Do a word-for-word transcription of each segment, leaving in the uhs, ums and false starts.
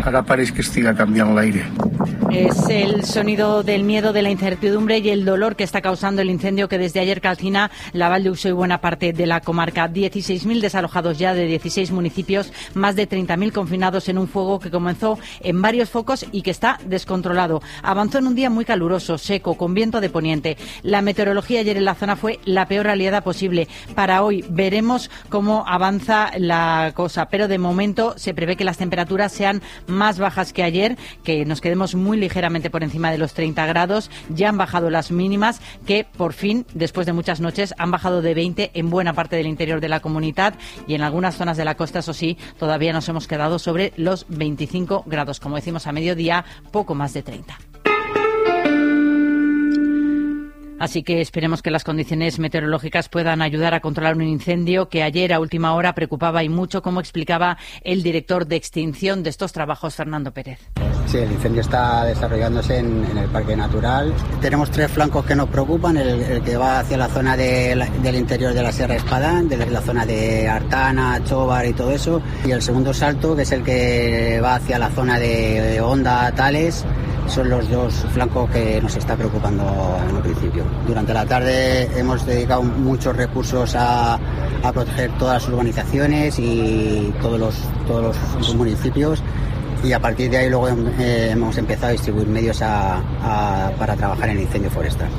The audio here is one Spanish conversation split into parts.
Ara pareix que estiga canviant l'aire. Es el sonido del miedo, de la incertidumbre y el dolor que está causando el incendio que desde ayer calcina la Val d'Uixó y buena parte de la comarca. dieciséis mil desalojados ya de dieciséis municipios, más de treinta mil confinados en un fuego que comenzó en varios focos y que está descontrolado. Avanzó en un día muy caluroso, seco, con viento de poniente. La meteorología ayer en la zona fue la peor aliada posible. Para hoy veremos cómo avanza la cosa, pero de momento se prevé que las temperaturas sean más bajas que ayer, que nos quedemos muy ligeramente por encima de los treinta grados. Ya han bajado las mínimas, que por fin, después de muchas noches, han bajado de veinte en buena parte del interior de la comunidad, y en algunas zonas de la costa, eso sí, todavía nos hemos quedado sobre los veinticinco grados. Como decimos, a mediodía, poco más de treinta. Así que esperemos que las condiciones meteorológicas puedan ayudar a controlar un incendio que ayer a última hora preocupaba y mucho, como explicaba el director de extinción de estos trabajos, Fernando Pérez. Sí, el incendio está desarrollándose en, en el Parque Natural. Tenemos tres flancos que nos preocupan, el, el que va hacia la zona de la, del interior de la Sierra Espadán, de la, la zona de Artana, Chobar y todo eso, y el segundo salto, que es el que va hacia la zona de, de Honda, Tales. Son los dos flancos que nos está preocupando en un principio. Durante la tarde hemos dedicado muchos recursos a, a proteger todas las urbanizaciones y todos los, todos los municipios, y a partir de ahí luego eh, hemos empezado a distribuir medios a, a, para trabajar en el incendio forestal.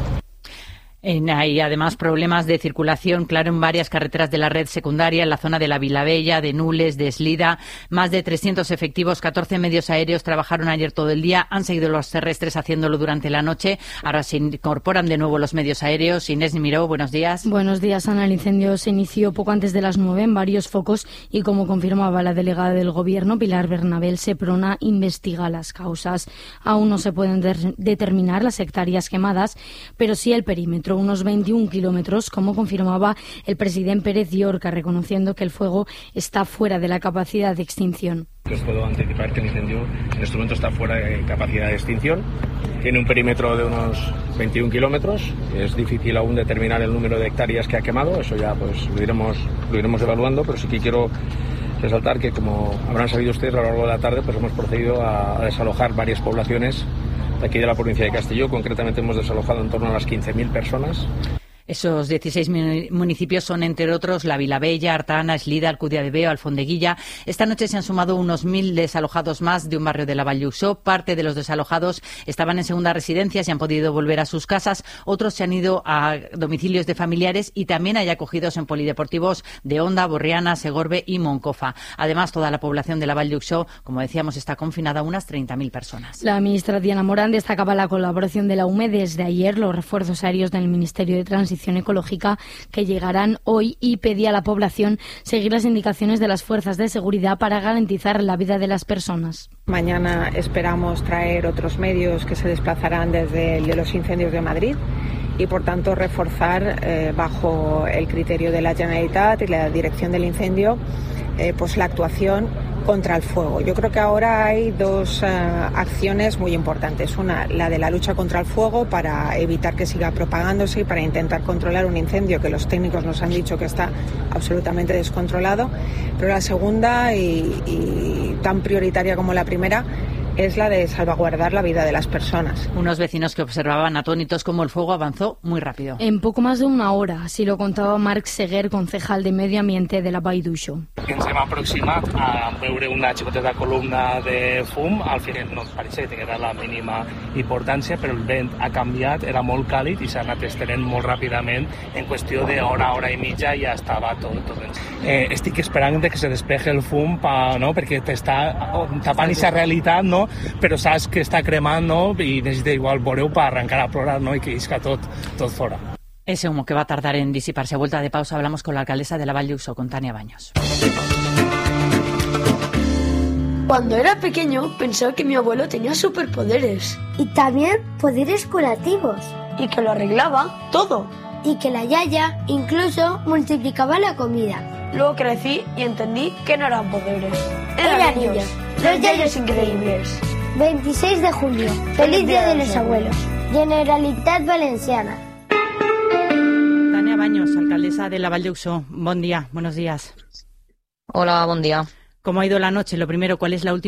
Hay además problemas de circulación, claro, en varias carreteras de la red secundaria, en la zona de la Vilabella, de Nules, de Eslida. Más de trescientos efectivos, catorce medios aéreos trabajaron ayer todo el día. Han seguido los terrestres haciéndolo durante la noche. Ahora se incorporan de nuevo los medios aéreos. Inés Miró, buenos días. Buenos días, Ana. El incendio se inició poco antes de las nueve en varios focos y, como confirmaba la delegada del Gobierno, Pilar Bernabel, Seprona investiga las causas. Aún no se pueden de- determinar las hectáreas quemadas, pero sí el perímetro, unos veintiún kilómetros, como confirmaba el presidente Pérez Llorca, reconociendo que el fuego está fuera de la capacidad de extinción. Os puedo anticipar que el incendio en este momento está fuera de capacidad de extinción. Tiene un perímetro de unos veintiún kilómetros. Es difícil aún determinar el número de hectáreas que ha quemado. Eso ya pues lo iremos, lo iremos evaluando, pero sí que quiero resaltar que, como habrán sabido ustedes, a lo largo de la tarde pues hemos procedido a, a desalojar varias poblaciones de aquí de la provincia de Castelló. Concretamente hemos desalojado en torno a las quince mil personas. Esos dieciséis municipios son, entre otros, la Vilabella, Artana, Eslida, Alcudia de Veo, Alfondeguilla. Esta noche se han sumado unos mil desalojados más de un barrio de la Val d'Uixó. Parte de los desalojados estaban en segundas residencias y han podido volver a sus casas. Otros se han ido a domicilios de familiares, y también hay acogidos en polideportivos de Honda, Borriana, Segorbe y Moncofa. Además, toda la población de la Val d'Uixó, como decíamos, está confinada a unas treinta mil personas. La ministra Diana Morán destacaba la colaboración de la U M E desde ayer, los refuerzos aéreos del Ministerio de Transición Ecológica que llegarán hoy, y pedía a la población seguir las indicaciones de las fuerzas de seguridad para garantizar la vida de las personas. Mañana esperamos traer otros medios que se desplazarán desde el de los incendios de Madrid, y por tanto reforzar eh, bajo el criterio de la Generalitat y la dirección del incendio eh, pues la actuación contra el fuego. Yo creo que ahora hay dos uh, acciones muy importantes. Una, la de la lucha contra el fuego, para evitar que siga propagándose y para intentar controlar un incendio que los técnicos nos han dicho que está absolutamente descontrolado. Pero la segunda, y, y tan prioritaria como la primera, es la de salvaguardar la vida de las personas. Unos vecinos que observaban atónitos cómo el fuego avanzó muy rápido. En poco más de una hora, así lo contaba Marc Seguer, concejal de Medio Ambiente de la Val d'Uixó. Ens hem aproximat a veure una xicoteta columna de fum. Al final no pareixia que tenia la mínima importància, però el vent ha canviat, era molt càlid i s'ha anat estenent molt ràpidament. En qüestió d'hora, hora i mitja ja estava tot. tot. Eh, estic esperant que se despeje el fum pa, no? perquè t'està tapant aquesta realitat, no? però saps que està cremant, no? i necessita igual veure-ho per arrencar a plorar, no? i que isca tot, tot fora. Ese humo que va a tardar en disiparse. A vuelta de pausa hablamos con la alcaldesa de la Val d'Uixó, con Tania Baños. Cuando era pequeño pensaba que mi abuelo tenía superpoderes. Y también poderes curativos. Y que lo arreglaba todo. Y que la yaya incluso multiplicaba la comida. Luego crecí y entendí que no eran poderes. Eran, eran niños. Los yayos increíbles. veintiséis de julio. Feliz Día de los Abuelos. Generalitat Valenciana. Tania Baños, alcaldesa de la Val d'Uixó. Buen día, buenos días. Hola, buen día. ¿Cómo ha ido la noche? Lo primero, ¿cuál es la última